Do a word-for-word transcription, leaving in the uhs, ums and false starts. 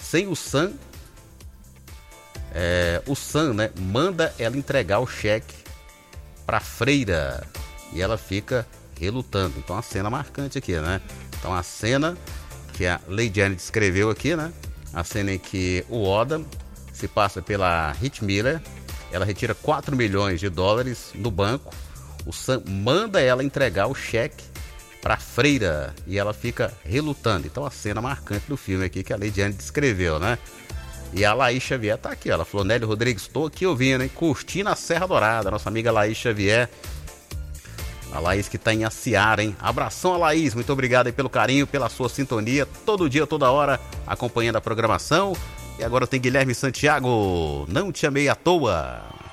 sem o Sam, é, o Sam, né, manda ela entregar o cheque pra freira e ela fica relutando. Então, a cena marcante aqui, né? Então, a cena que a Lady Anne descreveu aqui, né? A cena em que o Oda se passa pela Hit Miller, ela retira quatro milhões de dólares no banco, o Sam manda ela entregar o cheque pra freira e ela fica relutando. Então, a cena marcante do filme aqui que a Lady Anne descreveu, né? E a Laís Xavier tá aqui, ela falou: Nélio Rodrigues, estou aqui ouvindo, hein? Curtindo a Serra Dourada, nossa amiga Laís Xavier. A Laís que tá em Aciara, hein? Abração a Laís, muito obrigado aí pelo carinho, pela sua sintonia, todo dia, toda hora, acompanhando a programação. E agora tem Guilherme Santiago, não te amei à toa.